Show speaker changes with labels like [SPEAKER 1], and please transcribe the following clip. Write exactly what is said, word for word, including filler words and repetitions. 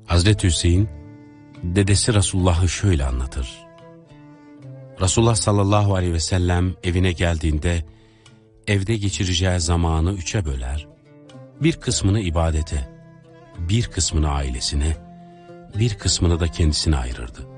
[SPEAKER 1] Hazreti Hüseyin, dedesi Resulullah'ı şöyle anlatır. Resulullah sallallahu aleyhi ve sellem evine geldiğinde, evde geçireceği zamanı üçe böler, bir kısmını ibadete, bir kısmını ailesine, bir kısmını da kendisine ayırırdı.